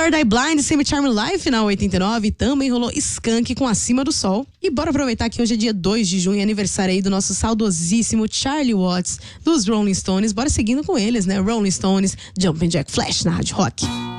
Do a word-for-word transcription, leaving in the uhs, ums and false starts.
Third Eye Blind, Semi Charm Life na oitenta e nove. Também rolou Skank com Acima do Sol. E bora aproveitar que hoje é dia dois de junho, aniversário aí do nosso saudosíssimo Charlie Watts, dos Rolling Stones. Bora seguindo com eles, né? Rolling Stones, Jumpin' Jack Flash na Rádio Rock.